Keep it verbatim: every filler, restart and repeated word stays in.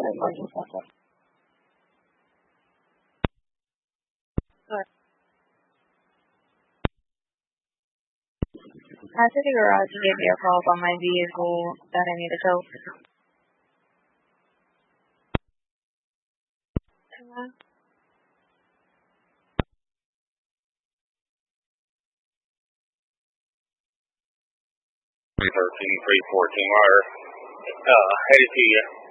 I said the garage and gave me a call about my vehicle that I need to tow. three thirteen, three fourteen wire. Uh, headed to you.